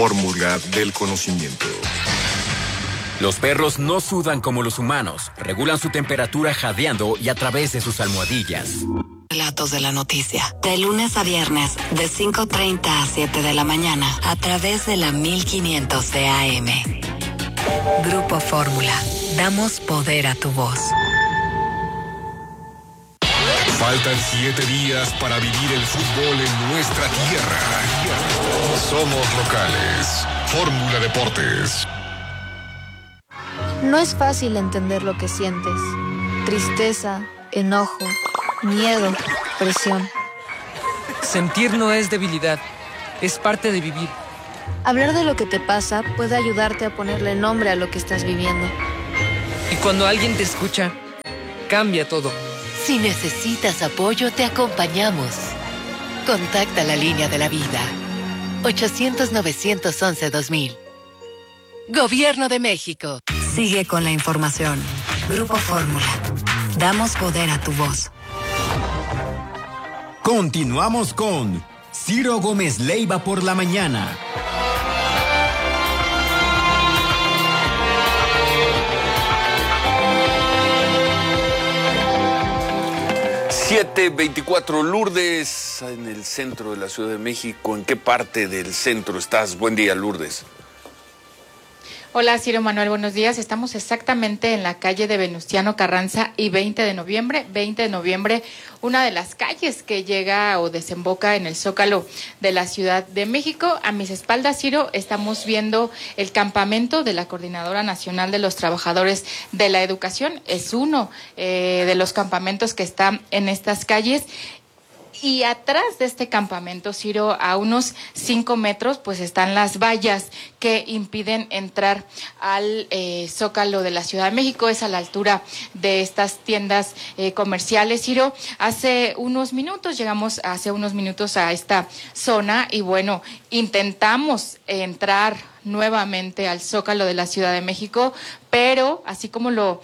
Fórmula del conocimiento. Los perros no sudan como los humanos. Regulan su temperatura jadeando y a través de sus almohadillas. Relatos de la noticia. De lunes a viernes, de 5:30 a 7 de la mañana, a través de la 1500 de AM. Grupo Fórmula. Damos poder a tu voz. Faltan 7 días para vivir el fútbol en nuestra tierra. Somos locales. Fórmula Deportes. No es fácil entender lo que sientes. Tristeza, enojo, miedo, presión. Sentir no es debilidad, es parte de vivir. Hablar de lo que te pasa puede ayudarte a ponerle nombre a lo que estás viviendo. Y cuando alguien te escucha, cambia todo. Si necesitas apoyo, te acompañamos. Contacta la línea de la vida. 800-911-2000. Gobierno de México. Sigue con la información. Grupo Fórmula. Damos poder a tu voz. Continuamos con Ciro Gómez Leiva por la mañana. ...7:24, Lourdes, en el centro de la Ciudad de México. ¿En qué parte del centro estás? Buen día, Lourdes. Hola, Ciro Manuel, buenos días. Estamos exactamente en la calle de Venustiano Carranza y 20 de noviembre. 20 de noviembre, una de las calles que llega o desemboca en el Zócalo de la Ciudad de México. A mis espaldas, Ciro, estamos viendo el campamento de la Coordinadora Nacional de los Trabajadores de la Educación. Es uno de los campamentos que está en estas calles. Y atrás de este campamento, Ciro, a unos 5 metros, pues están las vallas que impiden entrar al Zócalo de la Ciudad de México. Es a la altura de estas tiendas comerciales, Ciro. Llegamos hace unos minutos a esta zona y bueno, intentamos entrar nuevamente al Zócalo de la Ciudad de México, pero así como lo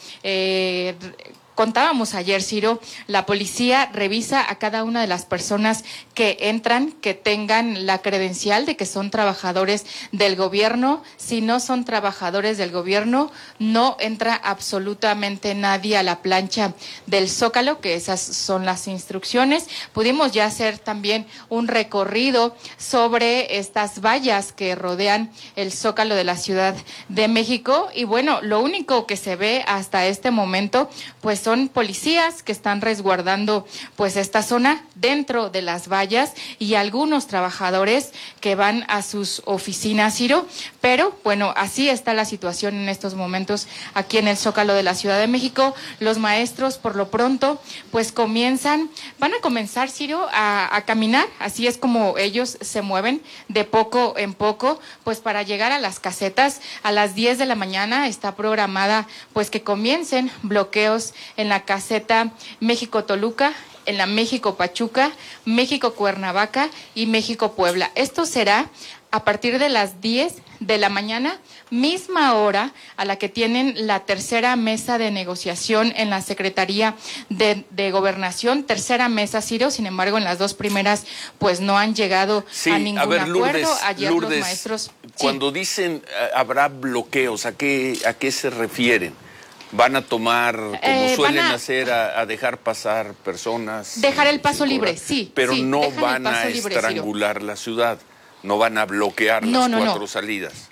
contábamos ayer, Ciro, la policía revisa a cada una de las personas que entran, que tengan la credencial de que son trabajadores del gobierno. Si no son trabajadores del gobierno, no entra absolutamente nadie a la plancha del Zócalo, que esas son las instrucciones. Pudimos ya hacer también un recorrido sobre estas vallas que rodean el Zócalo de la Ciudad de México y bueno, lo único que se ve hasta este momento, pues son policías que están resguardando pues esta zona dentro de las vallas y algunos trabajadores que van a sus oficinas, Ciro, pero bueno, así está la situación en estos momentos aquí en el Zócalo de la Ciudad de México. Los maestros por lo pronto pues van a comenzar, Ciro, a caminar, así es como ellos se mueven de poco en poco, pues para llegar a las casetas a las 10 de la mañana está programada pues que comiencen bloqueos en la caseta México-Toluca, en la México-Pachuca, México-Cuernavaca y México-Puebla. Esto será a partir de las 10 de la mañana, misma hora a la que tienen la tercera mesa de negociación en la Secretaría de Gobernación, tercera mesa, Ciro. Sin embargo, en las dos primeras pues no han llegado a ningún acuerdo. Ayer Lourdes, los maestros... Cuando dicen habrá bloqueos, ¿a qué se refieren? ¿Van a tomar, como suelen hacer, a dejar pasar personas? Dejar el paso libre, sí. Pero sí, no van a estrangular la ciudad, no van a bloquear las cuatro salidas.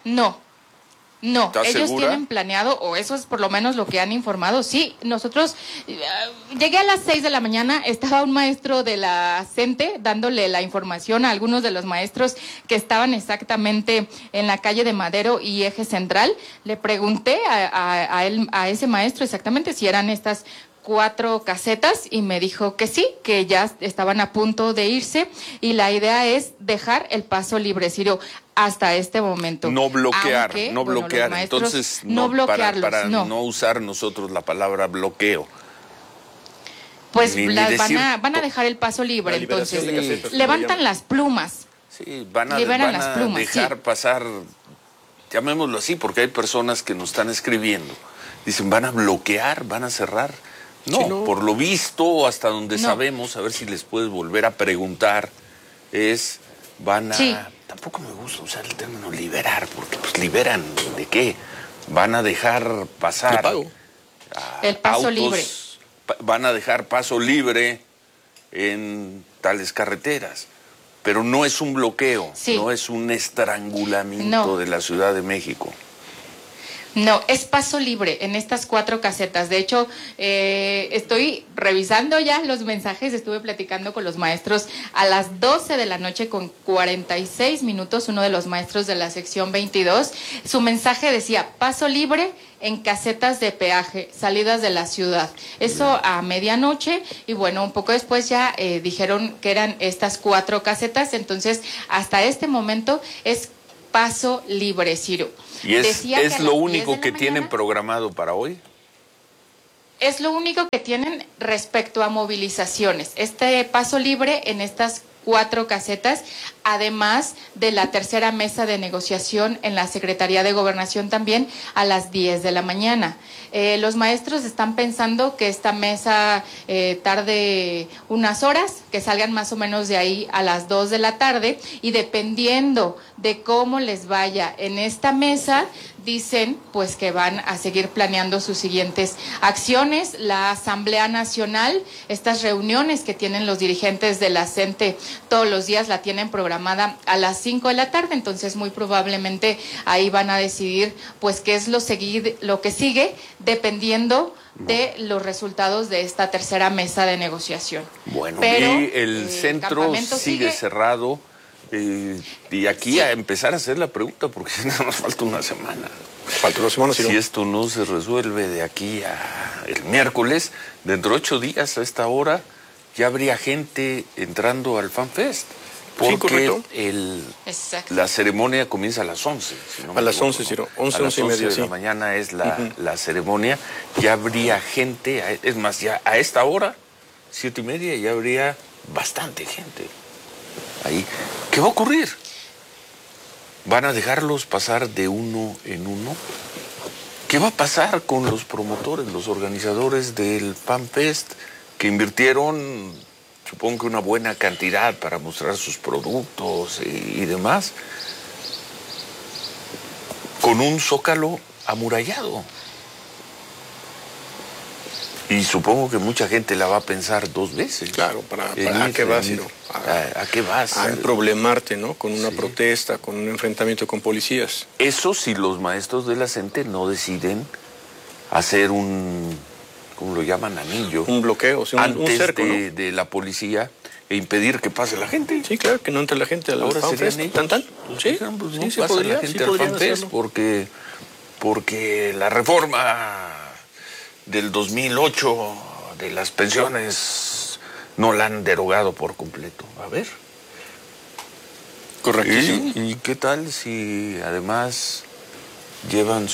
No, ¿Estás ellos segura? tienen planeado, o eso es por lo menos lo que han informado. Sí, nosotros, llegué a las 6 de la mañana, estaba un maestro de la CENTE dándole la información a algunos de los maestros que estaban exactamente en la calle de Madero y Eje Central. Le pregunté a ese maestro exactamente si eran estas 4 casetas y me dijo que sí, que ya estaban a punto de irse y la idea es dejar el paso libre, Ciro, hasta este momento. No bloquear, aunque, no bueno, bloquear. Entonces, no bloquearlos, para no usar nosotros la palabra bloqueo. Pues van a dejar el paso libre, entonces. Levantan las plumas. Sí, van a plumas, dejar pasar, llamémoslo así, porque hay personas que nos están escribiendo. Dicen, van a bloquear, van a cerrar. No, por lo visto, hasta donde sabemos, a ver si les puedes volver a preguntar, van a tampoco me gusta usar el término liberar, porque pues liberan ¿de qué? Van a dejar pasar... El pago. El paso autos, libre. Van a dejar paso libre en tales carreteras. Pero no es un bloqueo, sí. No es un estrangulamiento de la Ciudad de México. No, es paso libre en estas 4 casetas. De hecho, estoy revisando ya los mensajes, estuve platicando con los maestros a las 12 de la noche con 46 minutos, uno de los maestros de la sección 22. Su mensaje decía, paso libre en casetas de peaje, salidas de la ciudad. Eso a medianoche, y bueno, un poco después ya dijeron que eran estas 4 casetas, entonces hasta este momento es paso libre, Ciro. ¿Y es lo único que tienen programado para hoy? Es lo único que tienen respecto a movilizaciones. Este paso libre en estas 4 casetas, además de la tercera mesa de negociación en la Secretaría de Gobernación también a las 10 de la mañana. Los maestros están pensando que esta mesa tarde unas horas, que salgan más o menos de ahí a las 2 de la tarde, y dependiendo de cómo les vaya en esta mesa, dicen pues que van a seguir planeando sus siguientes acciones. La Asamblea Nacional, estas reuniones que tienen los dirigentes de la CENTE todos los días, la tienen programada a las 5 de la tarde, entonces muy probablemente ahí van a decidir pues qué es lo que sigue, dependiendo de los resultados de esta tercera mesa de negociación. Bueno, pero y el centro sigue cerrado. Y aquí a empezar a hacer la pregunta, porque nada más falta una semana. Falta una semana, si esto no se resuelve de aquí a el miércoles, dentro de 8 días a esta hora ya habría gente entrando al FanFest. Porque la ceremonia comienza a las 11. Si no a las equivoco, 11, Ciro. 11 y media, de la mañana es la ceremonia. Ya habría gente, es más, ya a esta hora, 7:30, ya habría bastante gente ahí. ¿Qué va a ocurrir? ¿Van a dejarlos pasar de uno en uno? ¿Qué va a pasar con los promotores, los organizadores del FanFest, que invirtieron, supongo que una buena cantidad para mostrar sus productos y demás, con un zócalo amurallado? Y supongo que mucha gente la va a pensar 2 veces. Claro, ¿a qué vas, Ciro? ¿A qué vas? A problemarte, ¿no? Con una protesta, con un enfrentamiento con policías. Eso si los maestros de la CENTE no deciden hacer un, ¿cómo lo llaman? Anillo. Un bloqueo, o sea, un cerco, ¿no? de la policía e impedir que pase la gente. Sí, claro, que no entre la gente a la hora FanFest. ¿Tan? Sí, pues no sí, pasa la gente al FanFest porque la reforma del 2008 de las pensiones no la han derogado por completo. A ver. Correctísimo. ¿Y qué tal si además llevan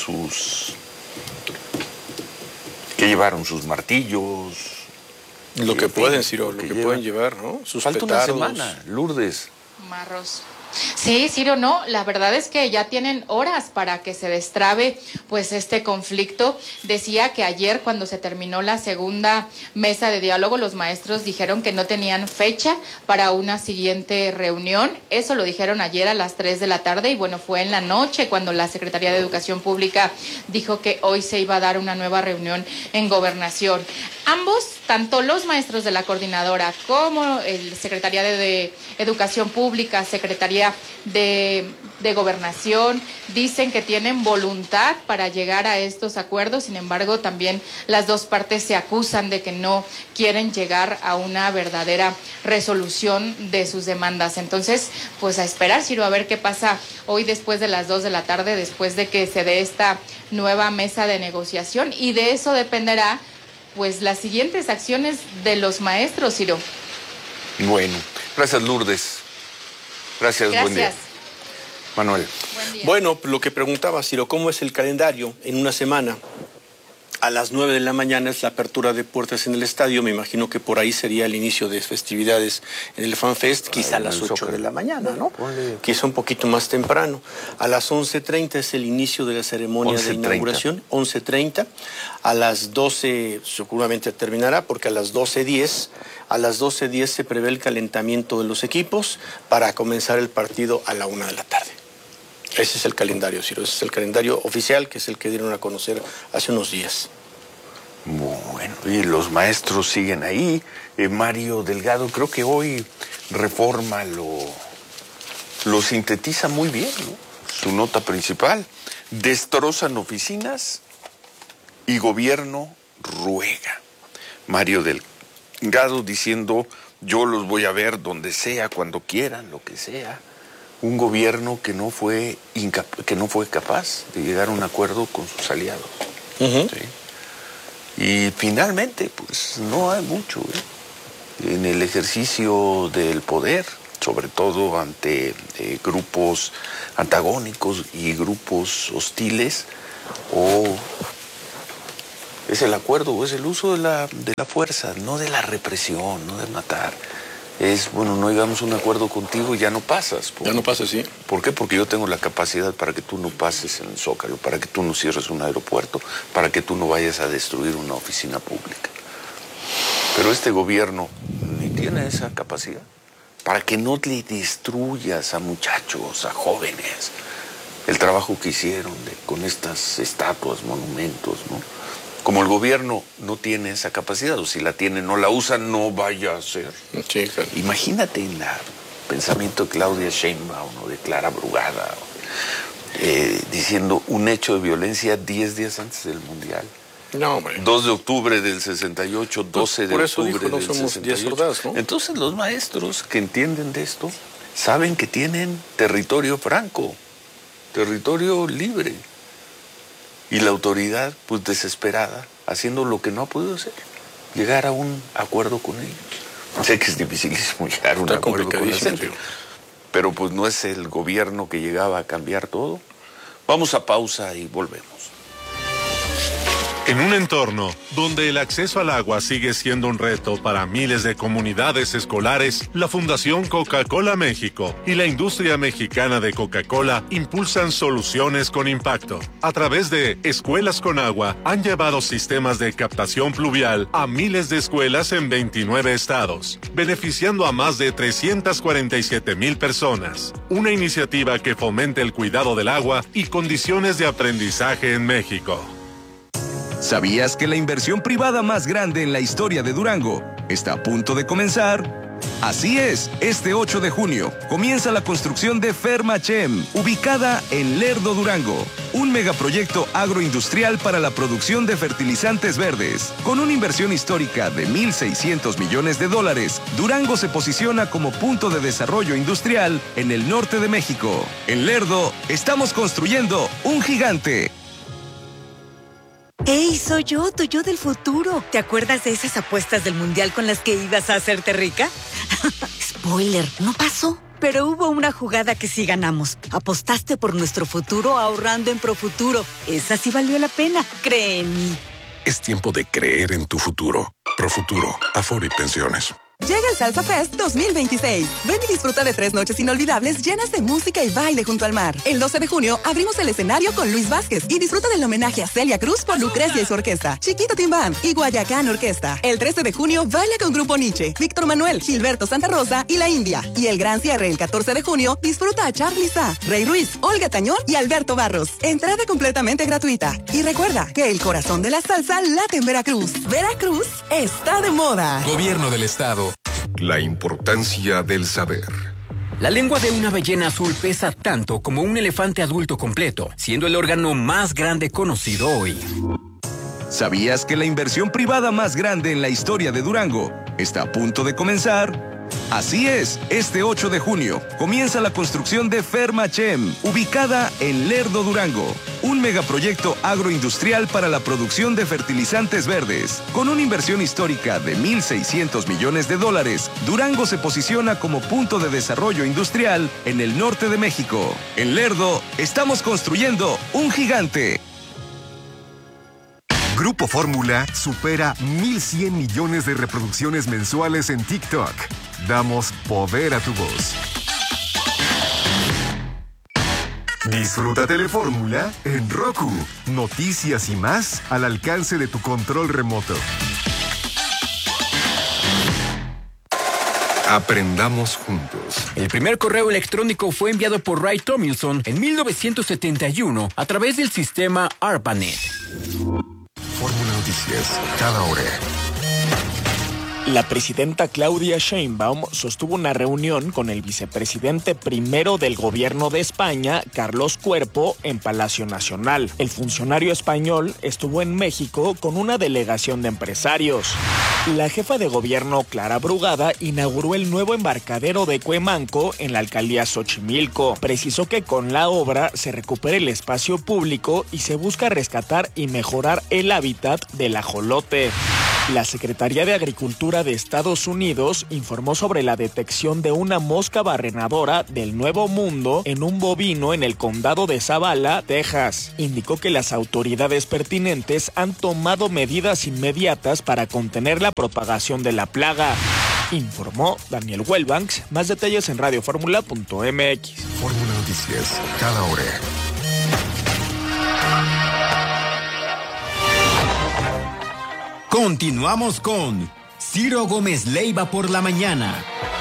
que llevaron sus martillos? Lo que pueden, Ciro, lo que pueden llevar, ¿no? Sus Falta petardos. una semana, Lourdes. Marros. Sí, Ciro, no, la verdad es que ya tienen horas para que se destrabe pues este conflicto. Decía que ayer, cuando se terminó la segunda mesa de diálogo, los maestros dijeron que no tenían fecha para una siguiente reunión. Eso lo dijeron ayer a las 3 de la tarde, y bueno, fue en la noche cuando la Secretaría de Educación Pública dijo que hoy se iba a dar una nueva reunión en Gobernación. Ambos, tanto los maestros de la coordinadora como el Secretaría de Educación Pública, Secretaría de Gobernación, dicen que tienen voluntad para llegar a estos acuerdos. Sin embargo, también las dos partes se acusan de que no quieren llegar a una verdadera resolución de sus demandas. Entonces, pues a esperar, Ciro, a ver qué pasa hoy después de las 2 de la tarde, después de que se dé esta nueva mesa de negociación, y de eso dependerá pues las siguientes acciones de los maestros, Ciro. Bueno, gracias, Lourdes. Gracias, buen día. Manuel. Buen día. Bueno, lo que preguntaba, Ciro, ¿cómo es el calendario en una semana? A las 9 de la mañana es la apertura de puertas en el estadio. Me imagino que por ahí sería el inicio de festividades en el FanFest, quizá a las 8 de la mañana, ¿no? Quizá un poquito más temprano. A las 11:30 es el inicio de la ceremonia de inauguración, 11:30. A las 12 seguramente terminará, porque a las 12:10 A las 12:10 se prevé el calentamiento de los equipos para comenzar el partido a la 1 de la tarde. Ese es el calendario, Ciro. Ese es el calendario oficial, que es el que dieron a conocer hace unos días. Bueno, y los maestros siguen ahí. Mario Delgado, creo que hoy Reforma lo sintetiza muy bien, ¿no? Su nota principal: destrozan oficinas y gobierno ruega. Mario Delgado diciendo: yo los voy a ver donde sea, cuando quieran, lo que sea. Un gobierno que no fue capaz de llegar a un acuerdo con sus aliados. ¿Sí? Y finalmente, pues no hay mucho en el ejercicio del poder, sobre todo ante grupos antagónicos y grupos hostiles. O es el acuerdo, o es el uso de la fuerza, no de la represión, no de matar. Es, bueno, no llegamos a un acuerdo contigo y ya no pasas. Ya no pasas, sí. ¿Por qué? Porque yo tengo la capacidad para que tú no pases en el Zócalo, para que tú no cierres un aeropuerto, para que tú no vayas a destruir una oficina pública. Pero este gobierno ni tiene esa capacidad. Para que no le destruyas a muchachos, a jóvenes, el trabajo que hicieron con estas estatuas, monumentos, ¿no? Como el gobierno no tiene esa capacidad, o si la tiene, no la usa, no vaya a ser. Sí, claro. Imagínate en el pensamiento de Claudia Sheinbaum o de Clara Brugada, diciendo un hecho de violencia 10 días antes del Mundial. No, hombre. 2 de octubre del 68, 12 de octubre del 68. Por eso dijo, no somos 10 soldados, ¿no? Entonces los maestros que entienden de esto saben que tienen territorio franco, territorio libre. Y la autoridad, pues desesperada, haciendo lo que no ha podido hacer, llegar a un acuerdo con ellos. Sé que es dificilísimo llegar a un acuerdo con la gente, pero pues no es el gobierno que llegaba a cambiar todo. Vamos a pausa y volvemos. En un entorno donde el acceso al agua sigue siendo un reto para miles de comunidades escolares, la Fundación Coca-Cola México y la industria mexicana de Coca-Cola impulsan soluciones con impacto. A través de Escuelas con Agua, han llevado sistemas de captación pluvial a miles de escuelas en 29 estados, beneficiando a más de 347,000 personas. Una iniciativa que fomenta el cuidado del agua y condiciones de aprendizaje en México. ¿Sabías que la inversión privada más grande en la historia de Durango está a punto de comenzar? Así es, este 8 de junio comienza la construcción de Fermachem, ubicada en Lerdo, Durango. Un megaproyecto agroindustrial para la producción de fertilizantes verdes. Con una inversión histórica de $1,600 millones, Durango se posiciona como punto de desarrollo industrial en el norte de México. En Lerdo, estamos construyendo un gigante. ¡Hey, soy yo, tu yo del futuro! ¿Te acuerdas de esas apuestas del Mundial con las que ibas a hacerte rica? Spoiler, no pasó. Pero hubo una jugada que sí ganamos. Apostaste por nuestro futuro ahorrando en Profuturo. Esa sí valió la pena, cree en mí. Es tiempo de creer en tu futuro. Profuturo, Afore y Pensiones. Llega el Salsa Fest 2026. Ven y disfruta de 3 noches inolvidables llenas de música y baile junto al mar. El 12 de junio abrimos el escenario con Luis Vázquez y disfruta del homenaje a Celia Cruz por Lucrecia y su orquesta, Chiquito Tim Band y Guayacán Orquesta. El 13 de junio baila con Grupo Nietzsche, Víctor Manuel, Gilberto Santa Rosa y La India. Y el gran cierre el 14 de junio disfruta a Charly Sa, Rey Ruiz, Olga Tañón y Alberto Barros. Entrada completamente gratuita. Y recuerda que el corazón de la salsa late en Veracruz. Veracruz está de moda. Gobierno del Estado. La importancia del saber. La lengua de una ballena azul pesa tanto como un elefante adulto completo, siendo el órgano más grande conocido hoy. ¿Sabías que la inversión privada más grande en la historia de Durango está a punto de comenzar? Así es, este 8 de junio comienza la construcción de Fermachem, ubicada en Lerdo, Durango. Un megaproyecto agroindustrial para la producción de fertilizantes verdes. Con una inversión histórica de $1,600 millones, Durango se posiciona como punto de desarrollo industrial en el norte de México. En Lerdo, estamos construyendo un gigante. Grupo Fórmula supera 1,100 millones de reproducciones mensuales en TikTok. Damos poder a tu voz. Disfruta Telefórmula en Roku. Noticias y más al alcance de tu control remoto. Aprendamos juntos. El primer correo electrónico fue enviado por Ray Tomlinson en 1971 a través del sistema ARPANET. Fórmula Noticias, cada hora. La presidenta Claudia Sheinbaum sostuvo una reunión con el vicepresidente primero del gobierno de España, Carlos Cuerpo, en Palacio Nacional. El funcionario español estuvo en México con una delegación de empresarios. La jefa de gobierno, Clara Brugada, inauguró el nuevo embarcadero de Cuemanco en la alcaldía Xochimilco. Precisó que con la obra se recupera el espacio público y se busca rescatar y mejorar el hábitat del ajolote. La Secretaría de Agricultura de Estados Unidos informó sobre la detección de una mosca barrenadora del Nuevo Mundo en un bovino en el condado de Zavala, Texas. Indicó que las autoridades pertinentes han tomado medidas inmediatas para contener la propagación de la plaga. Informó Daniel Wellbanks. Más detalles en radioformula.mx. Fórmula Noticias, cada hora. Continuamos con Ciro Gómez Leiva por la mañana.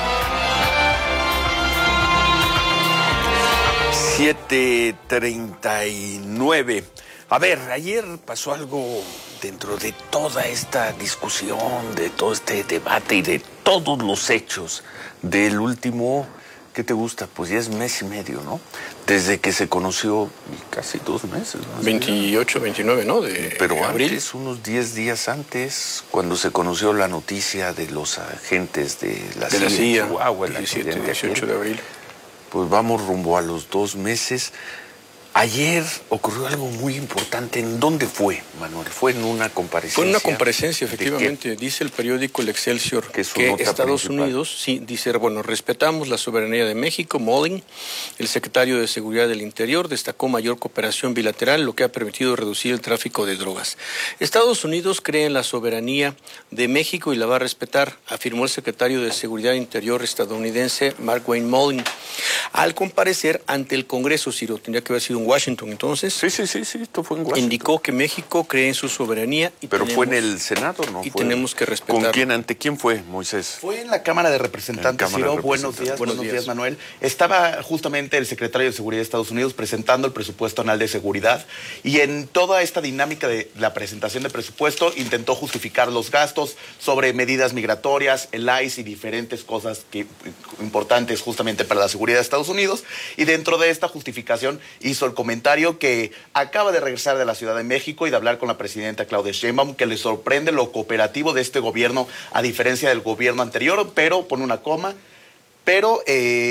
7:39. A ver, ayer pasó algo dentro de toda esta discusión, de todo este debate y de todos los hechos del último, ¿qué te gusta? Pues ya es mes y medio, ¿no? Desde que se conoció, casi 2 meses, ¿no? 28, 29, ¿no? Pero abril. Antes, unos 10 días antes, cuando se conoció la noticia de los agentes de la CIA, Chihuahua, 17, 18 de abril. Pues vamos rumbo a los 2 meses. Ayer ocurrió algo muy importante. ¿En dónde fue, Manuel? ¿Fue en una comparecencia? Fue en una comparecencia, efectivamente. Dice el periódico El Excelsior que Estados Unidos, sí, dice, bueno, respetamos la soberanía de México. Mullin, el secretario de Seguridad del Interior, destacó mayor cooperación bilateral, lo que ha permitido reducir el tráfico de drogas. Estados Unidos cree en la soberanía de México y la va a respetar, afirmó el secretario de Seguridad Interior estadounidense, Mark Wayne Mullin, al comparecer ante el Congreso. Ciro, tendría que haber sido en Washington, entonces. Sí, esto fue en Washington. Indicó que México cree en su soberanía. Pero fue en el Senado, ¿no? Y tenemos que respetar. ¿Con quién, ante quién fue, Moisés? Fue en la Cámara de Representantes, Ciro. Buenos días, Manuel. Estaba justamente el secretario de Seguridad de Estados Unidos presentando el presupuesto anual de seguridad y en toda esta dinámica de la presentación de presupuesto intentó justificar los gastos sobre medidas migratorias, el ICE y diferentes cosas importantes justamente para la seguridad de Estados Unidos. Y dentro de esta justificación hizo el comentario que acaba de regresar de la Ciudad de México y de hablar con la presidenta Claudia Sheinbaum, que le sorprende lo cooperativo de este gobierno a diferencia del gobierno anterior, pero pone una coma, pero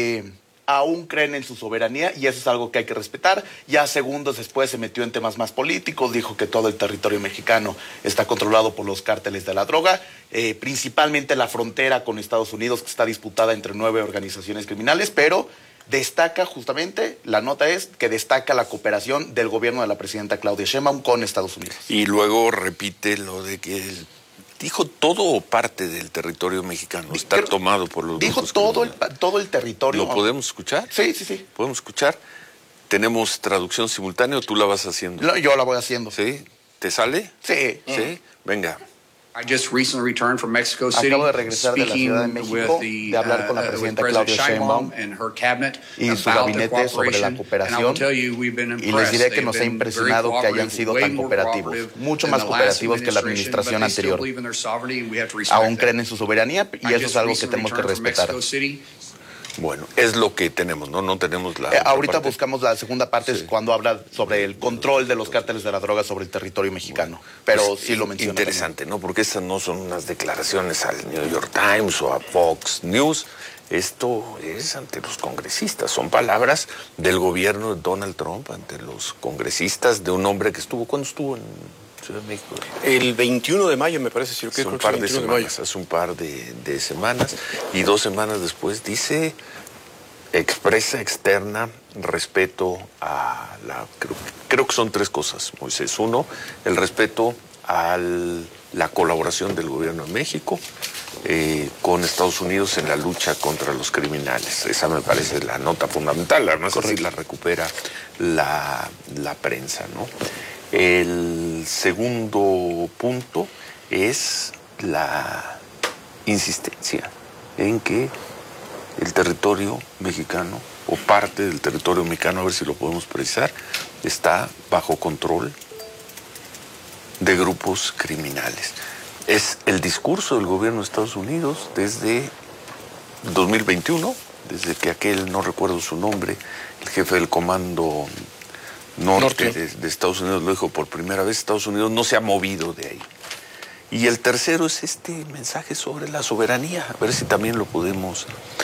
aún creen en su soberanía y eso es algo que hay que respetar. Ya segundos después se metió en temas más políticos, dijo que todo el territorio mexicano está controlado por los cárteles de la droga, principalmente la frontera con Estados Unidos, que está disputada entre 9 organizaciones criminales, pero destaca justamente, la nota es que destaca la cooperación del gobierno de la presidenta Claudia Sheinbaum con Estados Unidos. Y luego repite lo de que dijo todo o parte del territorio mexicano está tomado por los dijo todo el territorio. ¿Lo podemos escuchar? Sí. ¿Podemos escuchar? ¿Tenemos traducción simultánea o tú la vas haciendo? Yo la voy haciendo. ¿Sí? ¿Te sale? Sí. ¿Sí? Venga. I just recently returned from Mexico City, acabo de regresar de la Ciudad de México, de hablar con la presidenta Claudia Sheinbaum y su gabinete sobre la cooperación, y les diré que nos ha impresionado que hayan sido tan cooperativos, mucho más cooperativos que la administración anterior. Aún creen en su soberanía y eso es algo que tenemos que respetar. Bueno, es lo que tenemos, ¿no? No tenemos la... ahorita buscamos la segunda parte, es cuando habla sobre el control de los cárteles de la droga sobre el territorio mexicano. Bueno, pero pues, sí lo menciona. Interesante, también, ¿no? Porque estas no son unas declaraciones al New York Times o a Fox News. Esto es ante los congresistas. Son palabras del gobierno de Donald Trump ante los congresistas de un hombre que estuvo... ¿Cuándo estuvo en Ciudad de México? El 21 de mayo, me parece. Hace un par de semanas. Y 2 semanas después dice... Expresa externa respeto a la... Creo que son 3 cosas, Moisés. 1, el respeto a la colaboración del gobierno de México con Estados Unidos en la lucha contra los criminales. Esa me parece la nota fundamental. Además, así la recupera la prensa, ¿no? El segundo punto es la insistencia en que el territorio mexicano, o parte del territorio mexicano, a ver si lo podemos precisar, está bajo control de grupos criminales. Es el discurso del gobierno de Estados Unidos desde 2021, desde que aquel, no recuerdo su nombre, el jefe del Comando Norte de Estados Unidos lo dijo por primera vez. Estados Unidos no se ha movido de ahí. Y el tercero es este mensaje sobre la soberanía, a ver si también lo podemos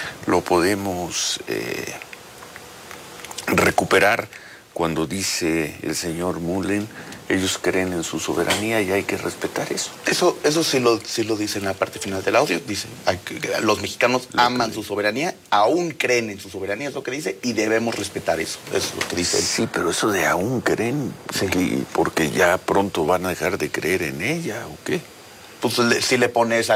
recuperar cuando dice el señor Mullen, ellos creen en su soberanía y hay que respetar eso. Eso sí lo dice en la parte final del audio. Dice, los mexicanos aman su soberanía, aún creen en su soberanía, es lo que dice, y debemos respetar eso. Eso es lo que dice él. Sí, pero eso de aún creen, porque ya pronto van a dejar de creer en ella, ¿o qué? Pues si le pones